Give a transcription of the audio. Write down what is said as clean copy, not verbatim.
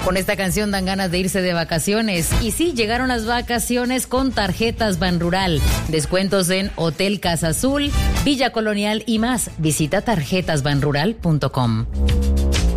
Con esta canción dan ganas de irse de vacaciones. Y sí, llegaron las vacaciones con tarjetas Banrural. Descuentos en Hotel Casa Azul, Villa Colonial y más. Visita tarjetasbanrural.com.